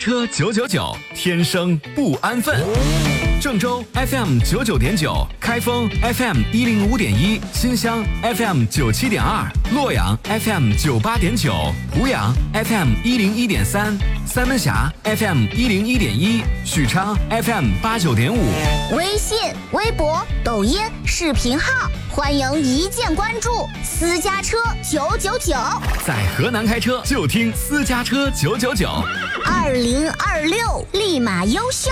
车999，天生不安分。郑州 FM 99.9，开封 FM 105.1，新乡 FM 97.2，洛阳 FM 98.9，湖阳 FM 101.3，三门峡 FM 101.1，许昌 FM 89.5。 微信、微博、抖音、视频号，欢迎一键关注私家车999。 在河南开车就听私家车999。 2026立马优秀。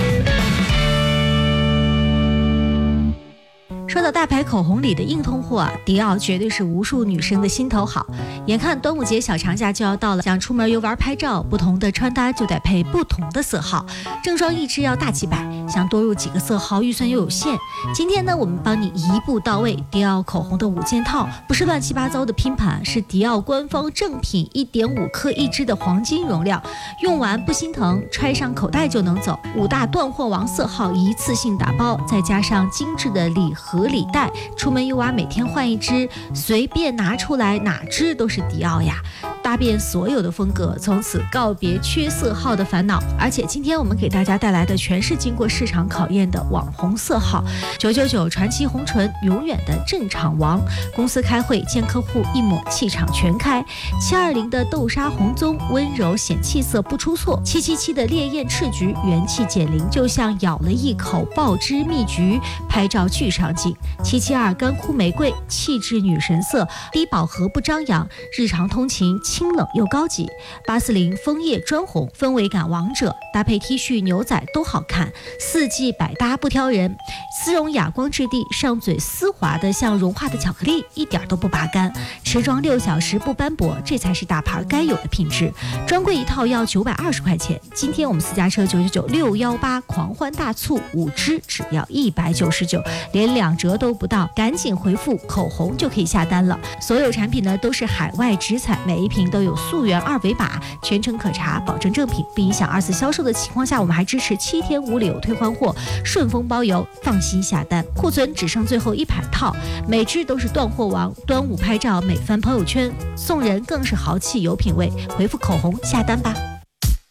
说到大牌口红里的硬通货啊，迪奥绝对是无数女生的心头好。眼看端午节小长假就要到了，想出门游玩拍照，不同的穿搭就得配不同的色号，正装一支要大几百，想多入几个色号预算又有限。今天呢，我们帮你一步到位，迪奥口红的5件套，不是乱七八糟的拼盘，是迪奥官方正品1.5克一支的黄金容量，用完不心疼，揣上口袋就能走。5大断货王色号一次性打包，再加上精致的礼盒礼袋，出门游玩每天换一支，随便拿出来哪支都是迪奥呀，搭遍所有的风格，从此告别缺色号的烦恼。而且今天我们给大家带来的全是经过市场考验的网红色号，999传奇红唇，永远的镇场王。公司开会见客户一抹气场全开，720的豆沙红棕，温柔显气色不出错，777的烈焰赤橘，元气减龄，就像咬了一口爆汁蜜橘，拍照巨上镜。772干枯玫瑰，气质女神色，低饱和不张扬，日常通勤清冷又高级。840枫叶砖红，氛围感王者，搭配 T 恤牛仔都好看，四季百搭不挑人。丝绒哑光质地，上嘴丝滑的像融化的巧克力，一点都不拔干，持妆6小时不斑驳，这才是大牌该有的品质。专柜一套要920块钱，今天我们私家车999 618狂欢大促，5支只要199，连2折都不到，赶紧回复口红就可以下单了。所有产品呢都是海外直采，每一瓶都有溯源2维码，全程可查，保证正品，不影响2次销售的情况下，我们还支持7天无理由退换货，顺丰包邮，放心下单。库存只剩最后100套，每支都是断货王，端午拍照美翻朋友圈，送人更是豪气有品位。回复口红下单吧。